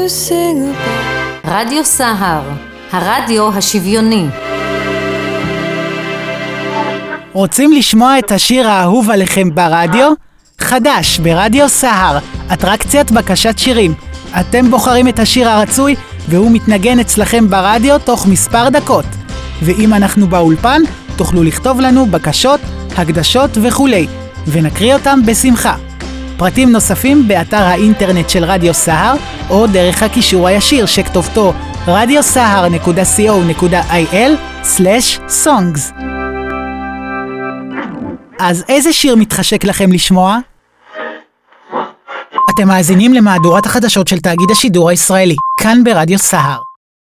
to sing about. רדיו סהר, הרדיו השוויוני. רוצים לשמוע את השיר האהוב עליכם ברדיו? חדש ברדיו סהר, אטרקציית בקשת שירים. אתם בוחרים את השיר הרצוי והוא מתנגן אצלכם ברדיו תוך מספר דקות. ואם אנחנו באולפן, תוכלו לכתוב לנו בקשות, הקדשות וכולי, ונקריא אותם בשמחה. פרטים נוספים באתר האינטרנט של רדיו סהר, או דרך הקישור הישיר שכתובתו radiosahar.co.il/songs. אז איזה שיר מתחשק לכם לשמוע? אתם מאזינים למהדורת החדשות של תאגיד השידור הישראלי, כאן ברדיו סהר.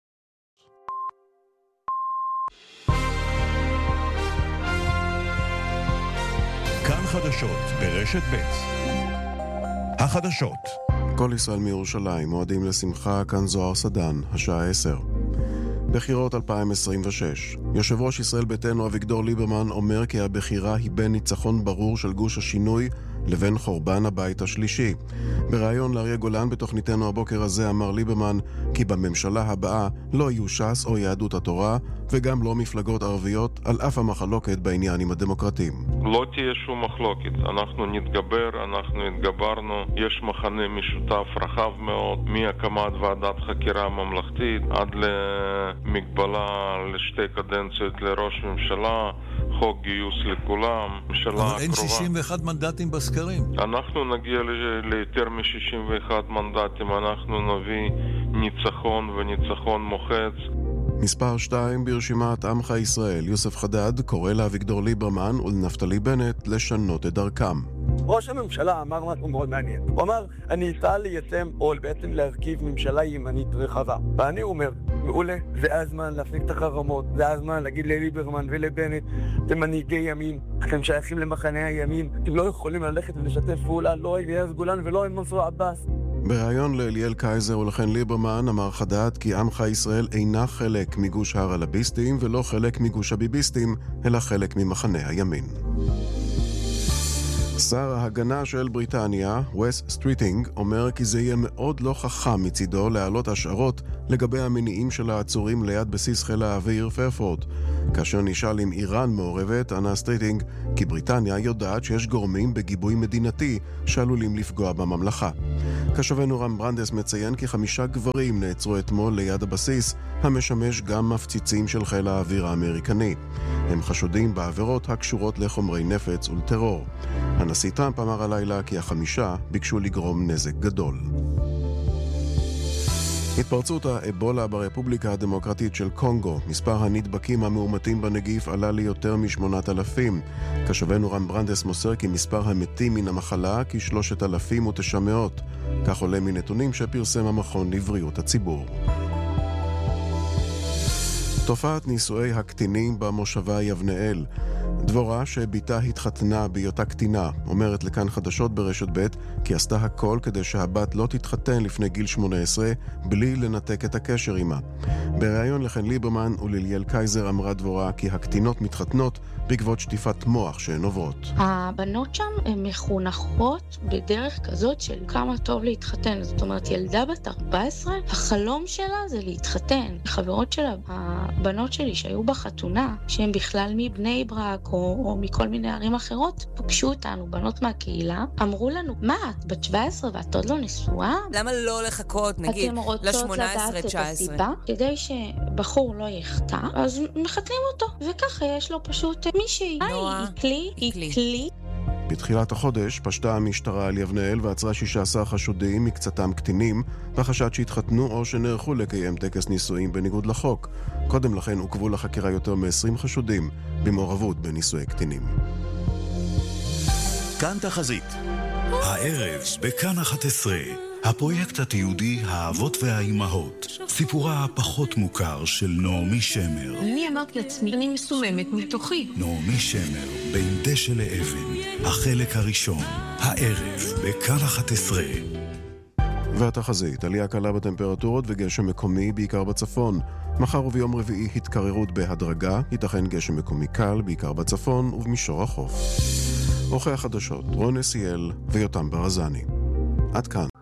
כאן חדשות ברשת ב'. החדשות. כל ישראל מירושלים, מועדים לשמחה, כאן זוהר סדן, השעה 10. בחירות 2026. יושב ראש ישראל ביתנו אביגדור ליברמן אומר כי הבחירה היא בין ניצחון ברור של גוש השינוי לבין חורבן הבית השלישי. בריאיון לאריה גולן בתוכניתנו הבוקר הזה אמר ליברמן כי בממשלה הבאה לא יהיו ש"ס או יהדות התורה וגם לא מפלגות ערביות על אף המחלוקת בעניינים הדמוקרטיים. לא תהיה שום מחלוקת, אנחנו נתגבר, אנחנו התגברנו, יש מחנה משותף רחב מאוד, מהקמת ועדת חקירה ממלכתית עד למגבלה לשתי קדנציות לראש ממשלה, חוק גיוס לכולם, ממשלה הקרובה. אבל אין 61 מנדטים בסקרים. אנחנו נגיע ליותר מ-61 מנדטים, אנחנו נביא ניצחון וניצחון מוחץ. מספר 2 ברשימת עמך ישראל, יוסף חדד, קורא לאביגדור ליברמן ולנפתלי בנט לשנות את דרכם. ראש הממשלה אמר משהו מאוד מעניין. הוא אמר, אני אפעל ליישם או בעצם להרכיב ממשלה ימנית רחבה. ואני אומר, מעולה, זה הזמן להפסיק את החרמות, זה הזמן להגיד לליברמן ולבנט, אתם מנהיגי ימין, אתם שייכים למחנה הימין, אתם לא יכולים ללכת ולשתף פעולה, לא עם יאיר גולן ולא עם מנסור עבאס. בריאיון לאליאל קייזר ולכן ליברמן אמר חדד כי עמך ישראל אינה חלק מגוש הרלביסטים ולא חלק מגוש הביביסטים, אלא חלק ממחנה הימין. שר ההגנה של בריטניה, ווס סטריטינג, אומר כי זה יהיה מאוד לא חכם מצידו להעלות השערות לגבי המניעים של העצורים ליד בסיס חיל האוויר פרפורד. כאשר נשאל אם איראן מעורבת, ענה סטריטינג כי בריטניה יודעת שיש גורמים בגיבוי מדינתי שעלולים לפגוע בממלכה. כשבנו רם ברנדס מציין כי 5 גברים נעצרו אתמול ליד הבסיס, המשמש גם מפציצים של חיל האוויר האמריקני. הם חשודים בעבירות הקשורות לחומרי נפץ ולטרור. הנשיא טראמפ אמר הלילה כי 5 ביקשו לגרום נזק גדול. התפרצות האבולה ברפובליקה הדמוקרטית של קונגו, מספר הנדבקים המאומתים בנגיף עלה ליותר מ8,000. כשבנו רם ברנדס מוסר כי מספר המתים מן המחלה כ3,900. כך עולה מנתונים שפרסם המכון לבריאות הציבור. תופעת נישואי הקטינים במושבה יבנאל. דבורה שביתה התחתנה בהיותה קטינה, אומרת לכאן חדשות ברשת ב' כי עשתה הכל כדי שהבת לא תתחתן לפני גיל 18 בלי לנתק את הקשר עימה. בריאיון לכן ליברמן ולליאל קייזר אמרה דבורה כי הקטינות מתחתנות בעקבות שטיפת מוח שהן עוברות. הבנות שם הן מחונכות בדרך כזאת של כמה טוב להתחתן. זאת אומרת, ילדה בת 14, החלום שלה זה להתחתן. חברות שלה, הבנות שלי שהיו בחתונה, שהן בכלל מבני ברק או מכל מיני ערים אחרות, פגשו אותנו, בנות מהקהילה, אמרו לנו, מה, את בת 17 ואת עוד לא נשואה? למה לא לחכות, נגיד, ל-18-19? אתם רוצות לדעת את הסיבה, כדי שבחור לא יחטא, אז מחתנים אותו, וככה יש לו פשוט מישהי. היא כלי. בתחילת החודש פשטה המשטרה על יבנאל ועצרה 16 חשודים, מקצתם קטינים, בחשד שהתחתנו או שנערכו לקיים טקס נישואים בניגוד לחוק. קודם לכן עוכבו לחקירה יותר מ-20 חשודים במעורבות בנישואי קטינים. כאן תחזית. הערב בכאן 11. הפרויקט התיעודי האבות והאימהות. סיפורה הפחות מוכר של נעמי שמר. אני אמרתי לעצמי, אני מסוממת מתוכי. נעמי שמר, בין דשא לאבן. החלק הראשון. הערב בכאן 11. והתחזית, עלייה קלה בטמפרטורות וגשם מקומי בעיקר בצפון. מחר וביום רביעי התקררות בהדרגה, ייתכן גשם מקומי קל בעיקר בצפון ובמישור החוף. עורכי החדשות, רון נסיאל ויותם ברזני. עד כאן.